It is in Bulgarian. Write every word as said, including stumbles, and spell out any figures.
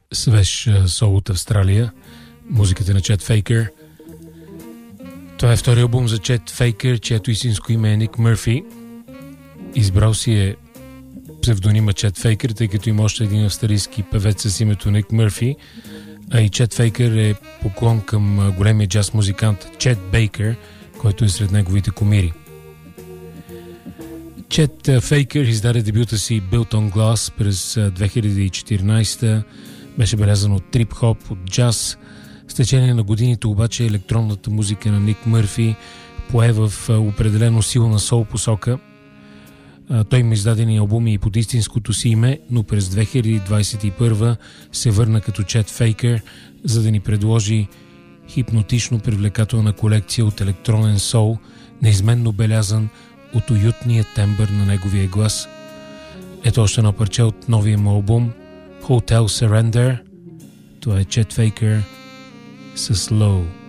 свеж сол от Австралия, музиката на Чет Фейкър. Това е втори албум за Чет Фейкър, чието истинско име е Ник Мърфи. Избрал си е псевдонима Чет Фейкър, тъй като има още един австралийски певец с името Ник Мърфи, а и Чет Фейкър е поклон към големия джаз музикант Чет Бейкър, който е сред неговите кумири. Чет Фейкър издаде дебюта си Built on Glass през две хиляди и четиринадесета. Беше белязан от трип-хоп, от джаз. С течение на годините обаче електронната музика на Ник Мърфи пое в определено силна сол посока. Той има издадени албуми и под истинското си име, но през две хиляди двадесет и първа се върна като Чет Фейкър, за да ни предложи хипнотично привлекателна колекция от електронен сол, неизменно белязан от уютния тембър на неговия глас. Ето още едно парче от новия му албум Hotel Surrender. Това е Чет Фейкър с Low.